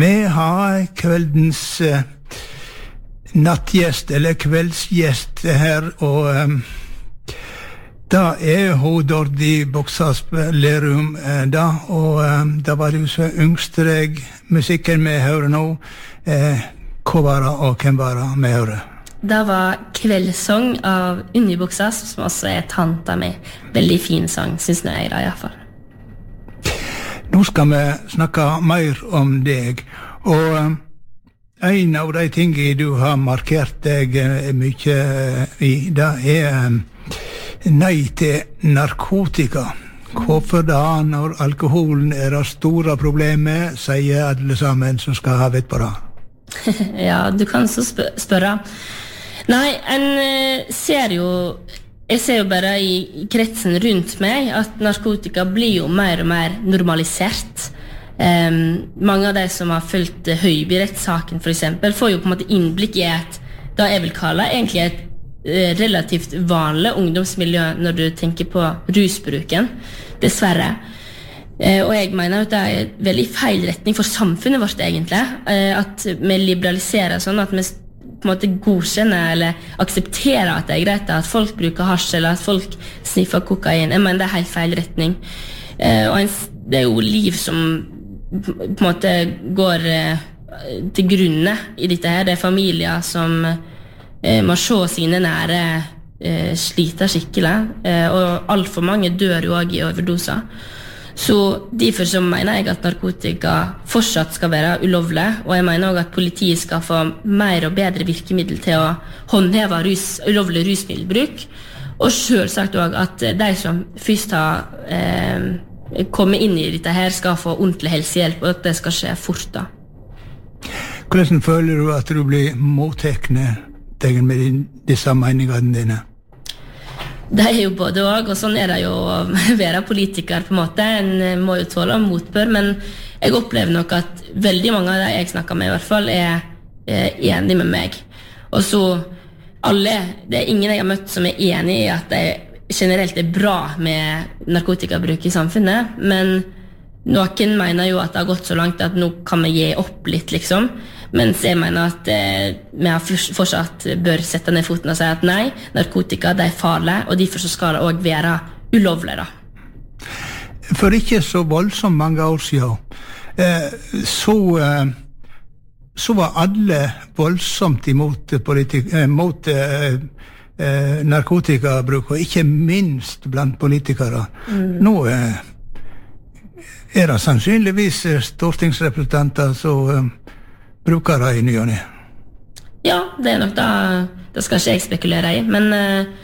Vi har kveldens nattgjest, eller kveldsgjest her, og da hun Dordi Boksas Lerum da, og da var det jo så yngstreg musikken vi hører nå. Hva var det, og hvem var det vi hører? Det var Kveldssång av Unni Boksas, som også tanta mi. Veldig fin sang, synes jeg da i hvert fall. Nå skal vi snakke mer om deg, og en av de tingene du har markert deg mye i, det nei til narkotika. Hvorfor da, når alkoholen det store problemet, sier alle sammen som skal ha vett på det? Ja, du kan så spørre. Nei, jeg ser jo bare i kretsen rundt meg at narkotika blir jo mer og mer normalisert. Mange av de som har fulgt Høiby-rettssaken for eksempel, får jo på en måte innblikk i da jeg vil kalle egentlig et relativt vanlig ungdomsmiljø når du tenker på rusbruken, dessverre. Og jeg mener at det en veldig feil retning for samfunnet vårt egentlig, at vi liberaliserer sånn at vi på en måte godkjenner eller aksepterer at det greit at folk bruker hasj eller at folk sniffer kokain. Jeg mener det helt feil retning. Og det jo liv som på en måte går til grunne i dette her. Det familier som må se sine nære sliter skikkelig, og alt for mange dør jo også i overdoser. Så derfor så mener jeg at narkotika fortsatt skal være ulovlig, og jeg mener også at politiet skal få mer og bedre virkemiddel til å håndheve ulovlig rusmiddelbruk, og selvsagt også at de som først har kommet inn i dette her skal få ordentlig helsehjelp, og at det skal skje fort da. Hvordan føler du at du blir mottekne med disse meningene dine? Det jo både og sånn det jo å være politiker på en måte. En må jo tåle motbør, men jeg opplever nok at veldig mange av de jeg snakker med i hvert fall enige med meg. Og så det ingen jeg har møtt som enig i at det generelt bra med narkotikabruk i samfunnet, men noen mener jo at det har gått så langt at nå kan vi gi opp litt, liksom. Mens jeg mener at vi fortsatt bør sette ned foten og si at nei, narkotika det farlig, og derfor så skal det også være ulovlig da. For ikke så voldsomt mange år siden, så var alle voldsomt imot narkotikabruk, og ikke minst blant politikere. Nå det sannsynligvis stortingsrepresentanter som bruker det i ny og ny. Ja, det nok da. Det skal ikke jeg spekulere i, men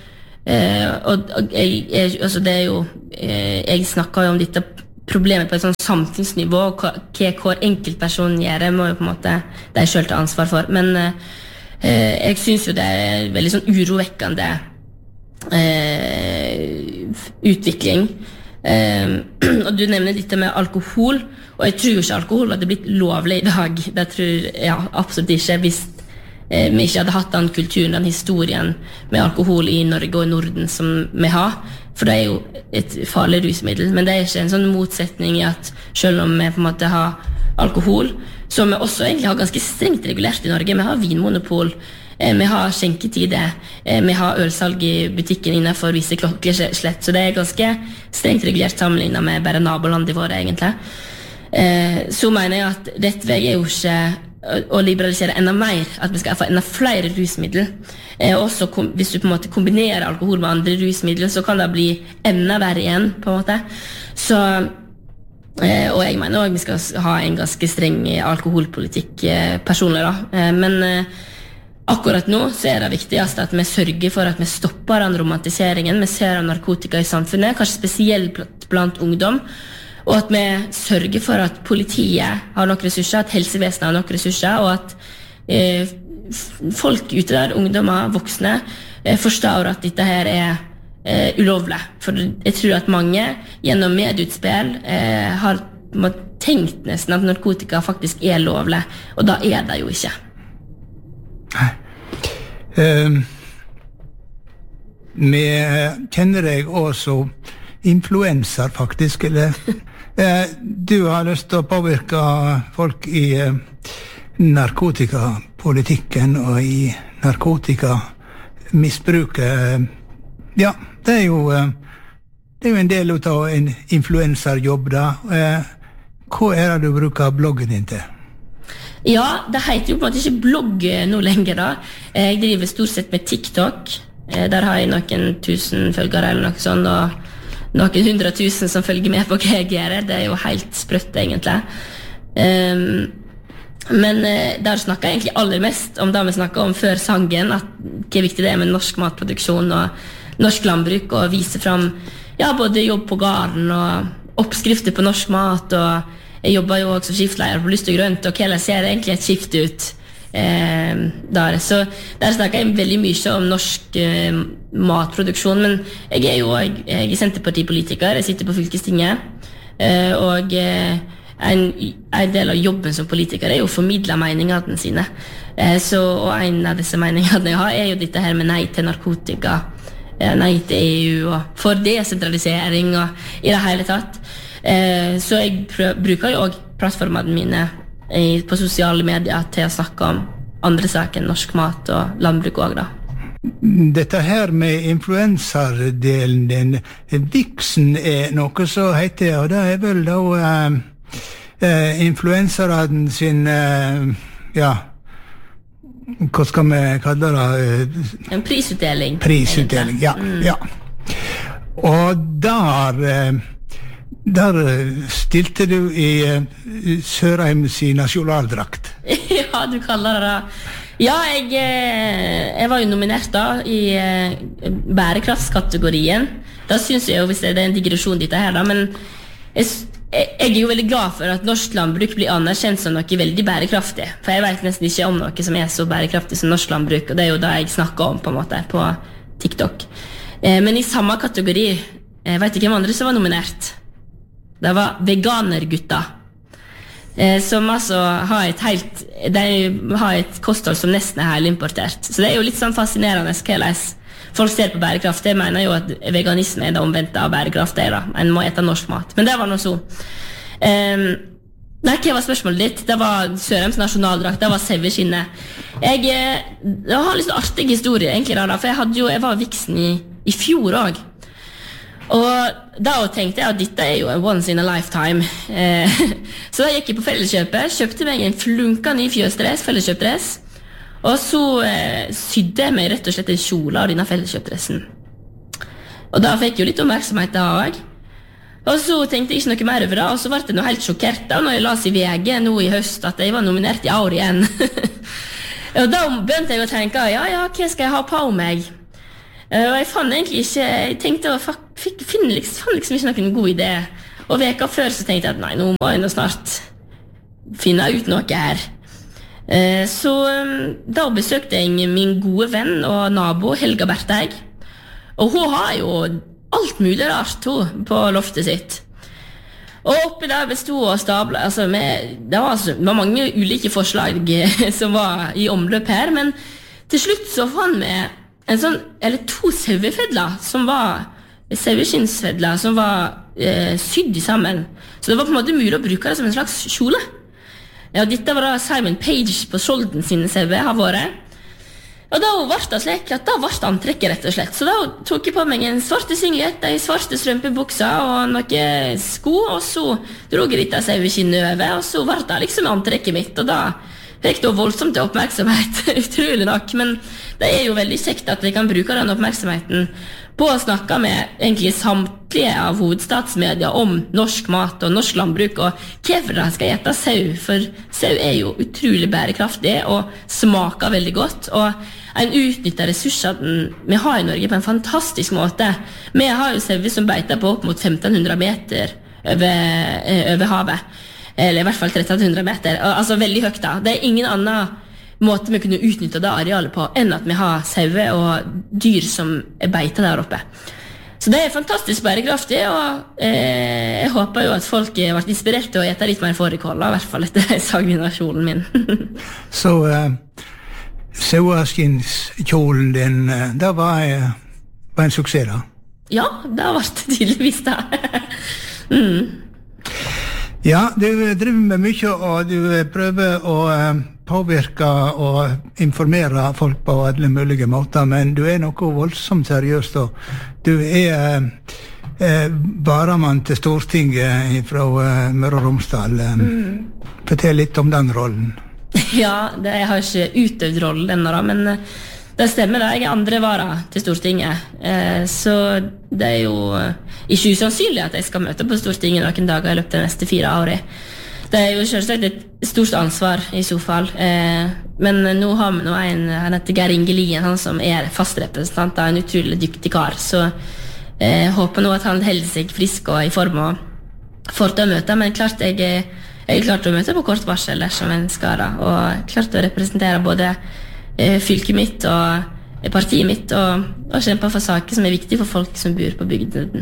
altså det jo jeg snakker jo om dette problemet på et sånt samfunnsnivå, og hva hver enkeltperson gjør, det må jo på en måte de selv ta ansvar for, men jeg synes jo det veldig sånn urovekkende utvikling. Og du nevner dette med alkohol, og jeg tror jo ikke alkohol hadde blitt lovlig i dag. Det tror jeg absolutt ikke, hvis vi ikke hadde hatt den kulturen, den historien med alkohol i Norge og i Norden som vi har, for det jo et farlig rusmiddel, men det ikke en sånn motsetning i at selv om vi på en måte har alkohol, som vi også egentlig har ganske strengt regulert i Norge. Vi har vinmonopol, vi har skjenketider, vi har ølsalg i butikken innenfor visse klokkeslett, så det ganske strengt regulert sammenlignet med bare nabolandet våre egentlig. Så mener jeg at rett vei jo ikke å liberalisere enda mer, at vi skal få enda flere rusmidler. Også hvis du på en måte kombinerer alkohol med andre rusmidler, så kan det bli enda verre igjen på en måte. Så og jeg mener også at vi skal ha en ganske streng alkoholpolitikk personlig da, men akkurat nå så det viktigst at vi sørger for at vi stopper den romantiseringen vi ser av narkotika i samfunnet, kanskje spesielt blant ungdom, og at vi sørger for at politiet har nok ressurser, at helsevesenet har nok ressurser, og at folk ute der, ungdommer, voksne, forstår at dette her ulovlig. For jeg tror at mange gjennom medieutspill har tenkt nesten at narkotika faktisk lovlig, og da det jo ikke. Vi kjenner deg også influenser faktisk, eller Du har lyst til å påvirke folk i narkotikapolitikken og i narkotikamisbruket. Ja, det er jo en del av en influenserjobb da. Hva er det du bruker bloggen din til? Ja, det heter jo på en måte ikke blogg nå lenger da. Jeg driver stort sett med TikTok. Der har jeg noen 1000 følgere eller noe sånt, og noen 100 000 som følger med på hva jeg gjør. Det er jo helt sprøtt egentlig. Men der snakker jeg egentlig aller mest om det vi snakket om før sangen, at hvor viktig det er med norsk matproduksjon og norsk landbruk, og vise fram både jobb på gården og oppskrifter på norsk mat, og jeg jobber jo også som skiftleier på Lyst og Grønt, og hvordan ser egentlig et skift ut der. Så der snakker jeg veldig mye om norsk matproduksjon, men jeg er Senterpartipolitiker, jeg sitter på fylkestinget, og en del av jobben som politiker er jo å formidle meningene sine. Og en av disse meningene jeg har er jo dette her med nei til narkotika, nei til EU, og for desentralisering og i det hele tatt. Så jeg bruker jo også plattformene mine på sosiale medier til å snakke om andre saker enn norsk mat og landbruk også da. Dette her med influenserdelen din, Vixen er noe så heter, og det er vel da influenseren sin, hva skal vi kalle det? En prisutdeling. Prisutdeling, ja. Og der stilte du i Sørheims nasjonaldrakt. Ja, du kaller det det. Ja, jeg var jo nominert da i bærekraftskategorien. Da synes jeg jo, hvis det er en digresjon dette her da, men jeg er jo veldig glad for at norsk landbruk blir anerkjent som noe veldig bærekraftig. For jeg vet nesten ikke om noe som er så bærekraftig som norsk landbruk, og det er jo det jeg snakker om på en måte på TikTok. Men i samme kategori, jeg vet ikke hvem andre som var nominert. Det var veganergutta, som altså har et kosthold som nesten er helt importert. Så det er jo litt sånn fascinerende hvordan folk ser på bærekraft. Jeg mener jo at veganisme er det omvendte av bærekraft. En må ete norsk mat. Men det var noe så. Nei, hva var spørsmålet ditt? Det var Sørheims nasjonaldrakt, det var saueskinnet. Jeg har litt sånn artig historie egentlig da, for jeg var Vixen i fjor også. Og da tenkte jeg at dette er jo en once in a lifetime. Så da gikk jeg på Felleskjøpet, kjøpte meg en flunka ny fjøsdress, Felleskjøpdress, og så sydde jeg meg rett og slett en kjole av denne Felleskjøpdressen. Og da fikk jeg jo litt oppmerksomhet da også. Og så tenkte jeg ikke noe mer over det, og så ble jeg noe helt sjokkert da når jeg las i VG nå i høst at jeg var nominert i år igjen. Og da begynte jeg å tenke, hva skal jeg ha på meg? Og jeg fant egentlig ikke, jeg tenkte å fant liksom ikke noen god idé. Og veka før så tenkte jeg at nei, nå må jeg nå snart finne ut noe her. Så da besøkte jeg min gode venn og nabo Helga Berteg. Og hun har jo alt mulig rart på loftet sitt. Og oppi der bestod og stablet, det var mange ulike forslag som var i omløp her, men til slutt så fant vi to sauefedler som var saueskinnsfedler som var sydd sammen. Så det var på en måte mulig å bruke det som en slags kjole. Ja, dette var da Simon Page på Skjolden sine sauer har vært. Og da ble det slik at da ble det antrekket rett og slett. Så da tok jeg på meg en svarte singlet, en svarte strømpebukser og noen sko, og så drog jeg dette saueskinnet over, og så ble det liksom antrekket mitt, og da fikk det voldsomt oppmerksomhet, utrolig nok, men det er jo veldig kjekt at vi kan bruke den oppmerksomheten på å snakke med egentlig samtlige av hovedstatsmedia om norsk mat og norsk landbruk, og hvorfor de skal ete sau, for sau er jo utrolig bærekraftig og smaker veldig godt, og en utnytter ressursene vi har i Norge på en fantastisk måte. Vi har jo sauer som beiter på opp mot 1500 meter over havet, eller i hvert fall 1300 meter, altså veldig høyt da. Det er ingen annen måte vi kunne utnytte det arealet på enn at vi har sauer og dyr som er beiter der oppe. Så det er fantastisk bærekraftig, og jeg håper jo at folk har vært inspirert til å ete litt mer fårikål, i hvert fall etter sagvinasjonen min. Så saueskinnskjolen din, det var en suksess da? Ja, det har vært tydeligvis da. Ja, du driver med mye, og du prøver å påvirke og informere folk på alle mulige måter, men du noe voldsomt seriøst, og du varamann til Stortinget fra Møre og Romsdal. Fortell litt om den rollen. Ja, jeg har ikke utøvd rollen ennå, men det stemmer da. Jeg andre vara til Stortinget, så det jo ikke usannsynlig at jeg skal møte på Stortinget noen dager i løpet av de neste 4 årene. Det jo selvsagt et stort ansvar i så fall, men nå har vi han heter Geir Inge Lien, han som fast representant av en utrolig dyktig kar, så jeg håper nå at han holder seg frisk og i form og får til å møte, men klart jeg klart å møte på kort varsel som en skara, og klart å representere både fylket mitt og partiet mitt, og kjempe for saker som viktige for folk som bor på bygden.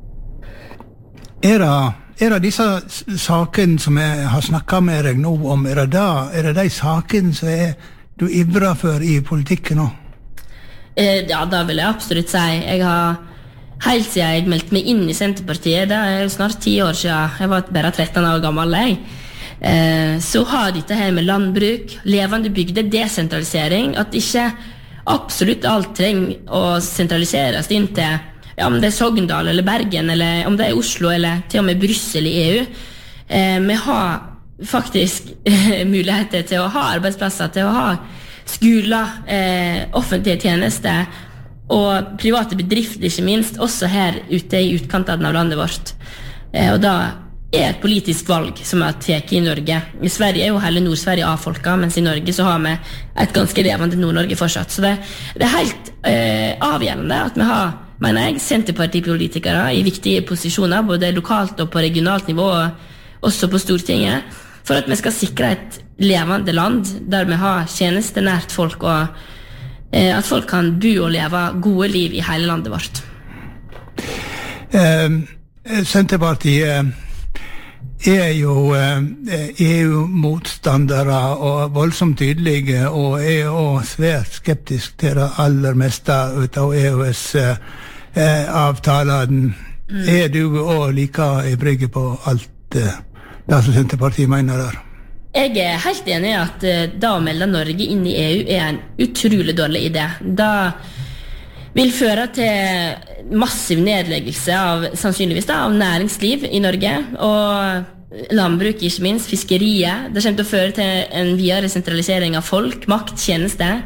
Det disse sakene som jeg har snakket med deg nå om, det de sakene som du ivrer for i politikken nå? Ja, da vil jeg absolutt si. Jeg har helt siden jeg meldte meg inn i Senterpartiet, det jo snart 10 år siden, jeg var bare 13 år gammel, så har dette her med landbruk, levende bygder, desentralisering, at ikke absolutt alt trenger å sentraliseres inn til, ja, om det Sogndal eller Bergen, eller om det Oslo, eller til og med Brussel i EU. Vi har faktisk muligheter til å ha arbeidsplasser, til å ha skoler, offentlige tjenester, og private bedrifter ikke minst, også her ute i utkanten av landet vårt. Og da et politisk valg som tatt i Norge. I Sverige jo hele Nord-Sverige avfolket, mens i Norge så har vi et ganske levende Nord-Norge fortsatt. Så det helt avgjørende at vi har, mener jeg, Senterpartipolitikere i viktige posisjoner, både lokalt og på regionalt nivå, og også på Stortinget, for at vi skal sikre et levende land der vi har tjenestenært folk, og at folk kan bo og leve gode liv i hele landet vårt. Senterpartiet jo EU-motstandere og voldsomt tydelige, og også svært skeptisk til det aller meste ut av EØS-avtalen. Du også like ivrig på alt det som Senterpartiet mener der? Jeg helt enig i at da å melde Norge inn i EU en utrolig dårlig idé. Da vil føre til massiv nedleggelse av, sannsynligvis da, av næringsliv i Norge, og landbruk, ikke minst, fiskeriet. Det kommer til å føre til en videre sentralisering av folk, makt, tjenester,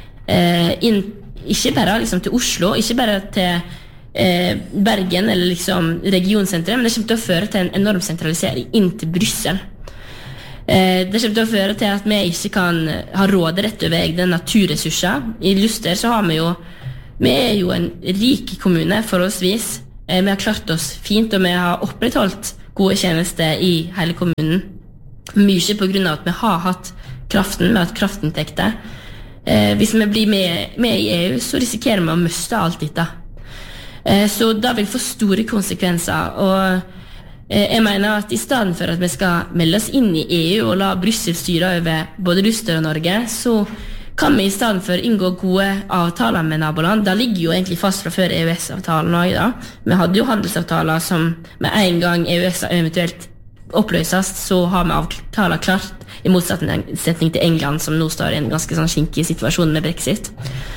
ikke bare liksom til Oslo, ikke bare til Bergen eller liksom regionsentret, men det kommer til å føre til en enorm sentralisering inn til Brussel. Det kommer til å føre til at vi ikke kan ha råderett over egne naturressurser. I Luster så har vi jo en rik kommune forholdsvis. Vi har klart oss fint, og vi har opprettholdt gode tjenester i hele kommunen. Mye på grunn av at vi har hatt kraften, vi har hatt kraftinntekter. Hvis vi blir med i EU, så risikerer vi å miste alt dette. Så da vil få store konsekvenser, og jeg mener at i stedet for at vi skal melde oss inn i EU og la Brussel styre over både Luster og Norge, så kan vi i stedet for inngå gode avtaler med naboland. Da ligger jo egentlig fast fra før EØS-avtalen også, da. Vi hadde jo handelsavtaler som med en gang EØS eventuelt oppløses, så har vi avtaler klart, i motsetning til England, som nå står i en ganske sånn skinkig situasjon med Brexit.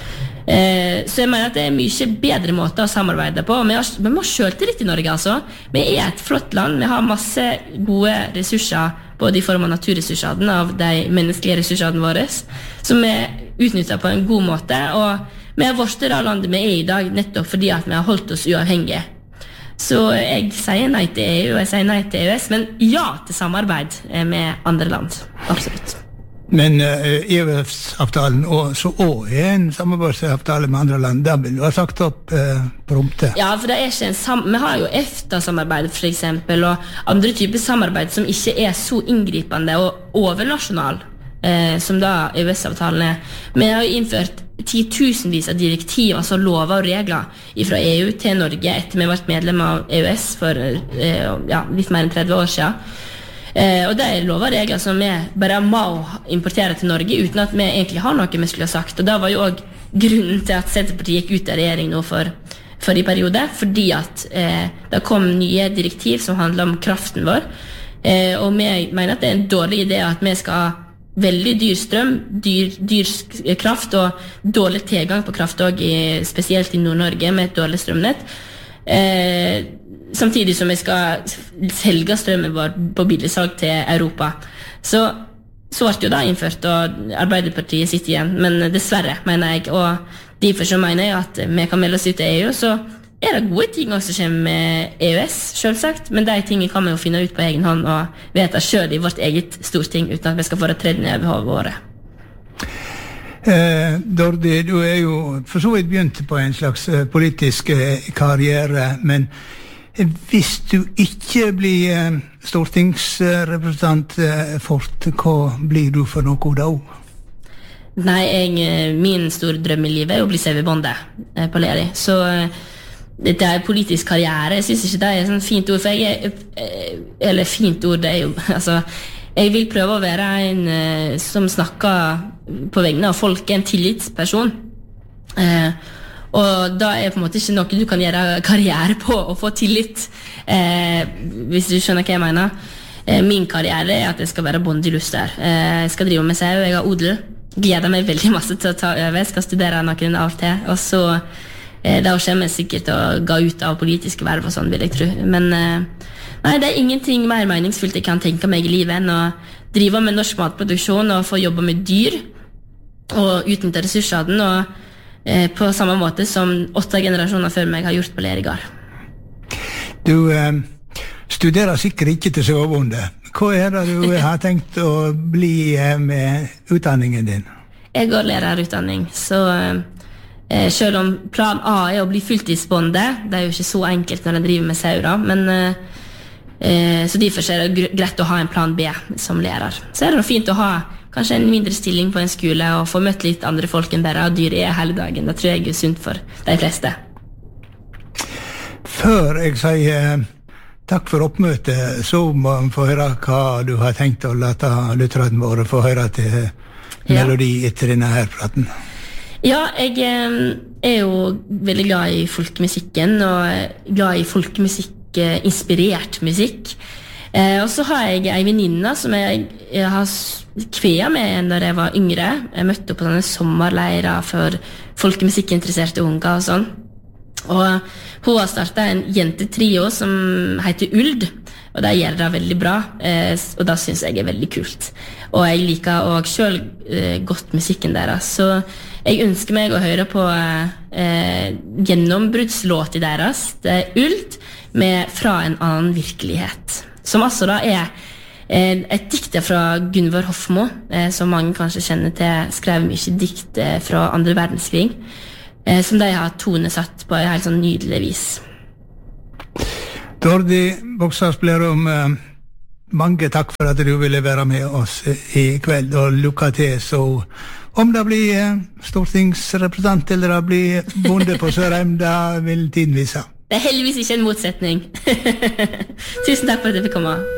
Så jeg mener at det mye bedre måter å samarbeide på. Vi må selvtillit i Norge, altså. Vi et flott land, vi har masse gode ressurser, både i form av naturressursene, av de menneskelige ressursene våre, som vi utnytter på en god måte, og vi har vært det landet vi i dag, nettopp fordi at vi har holdt oss uavhengige. Så jeg sier nei til EU, og jeg sier nei til EØS, men ja til samarbeid med andre land, absolutt. Men EØS-avtalen så også en samarbeidsavtale med andre land, da vil du ha sagt opp prompte. Ja, for det ikke vi har jo EFTA-samarbeid for eksempel, og andre typer samarbeid som ikke så inngripende og overnasjonal, som da EØS-avtalen Vi har jo innført 10 000 av direktiver, altså lover og regler fra EU til Norge etter vi har vært medlem av EØS for litt mer enn 30 år siden. Og det lover regler som vi bare må importere til Norge uten at vi egentlig har noe vi skulle ha sagt. Og da var jo også grunnen til at Senterpartiet gikk ut av regjering nå for i periode, fordi at det kom nye direktiv som handler om kraften vår, Og vi mener at det en dårlig idé at vi skal ha veldig dyr strøm, dyr kraft og dårlig tilgang på kraft også, spesielt i Nord-Norge med et dårlig strømnett. Samtidig som vi skal selge strømmen vår på billigsalg til Europa. Så ble jo da innført, og Arbeiderpartiet sitter igjen, men dessverre, mener jeg, og derfor så mener jeg at vi kan melde oss ut til EU, så det gode ting også som kommer med EØS, selvsagt, men de tingene kan vi jo finne ut på egen hånd og vite selv i vårt eget storting, uten at vi skal få det tredd ned over hodet våre. Dordi, du jo for så vidt begynt på en slags politisk karriere, men hvis du ikke blir stortingsrepresentant fort, hva blir du for noe da? Nei, min store drøm i livet å bli sauebonde på Leri, så dette politisk karriere, jeg synes ikke det sånn fint ord, eller fint ord, det jo, altså, jeg vil prøve å være en som snakker på vegne av folk, en tillitsperson, og da på en måte ikke noe du kan gjøre karriere på å få tillit, hvis du skjønner hva jeg mener. Min karriere at jeg skal være bonde i Luster, jeg skal drive med sau, jeg har odel, gleder meg veldig masse til å ta over, jeg skal studere noen av til, og så da kommer jeg sikkert å gå ut av politiske verv og sånn, vil jeg tro. Men nei, det ingenting mer meningsfullt jeg kan tenke meg i livet enn å drive med norsk matproduksjon og få jobbe med dyr og utnytte ressursene og på samme måte som 8 generasjoner før meg har gjort på Lerigard. Du studerer sikkert ikke til sauebonde. Hva det du har tenkt å bli med utdanningen din? Jeg går lærerutdanning, så selv om plan A å bli fulltidsbonde, det jo ikke så enkelt når en driver med sauer, men så derfor det greit å ha en plan B som lærer. Så det noe fint å ha kanskje en mindre stilling på en skole og få møtt litt andre folk enn bare dyr hele dagen. Det tror jeg sunt for de fleste. Før jeg sier takk for oppmøtet, så må vi få høre hva du har tenkt å late lytterne våre få høre til melodi etter denne her praten. Ja, jeg jo veldig glad i folkemusikken og glad i folkemusikk-inspirert musikk. Og så har jeg en venninne som jeg har kvea med da jeg var yngre. Jeg møtte henne på sånne sommerleirer for folkemusikkinteresserte unger og sånn. Og hun har startet en jentetrio som heter Uld, og det gjør det veldig bra, og det synes jeg veldig kult. Og jeg liker også selv godt musikken deres, så jeg ønsker meg å høre på gjennombruddslåten deres, Uld, med Fra en annen virkelighet, som altså da et dikt fra Gunvor Hofmo, som mange kanskje kjenner til, skrev mye dikt fra 2. verdenskrig, som de har tonesatt på et helt sånn nydelig vis. Dordi Boksarsplerum, mange takk for at du ville være med oss i kveld, og lykke til. Så om det blir stortingsrepresentant eller det blir bonde på Sørheim, det vil tiden vise. Det heldigvis ikke en motsetning. Tusen takk for at du fikk komme.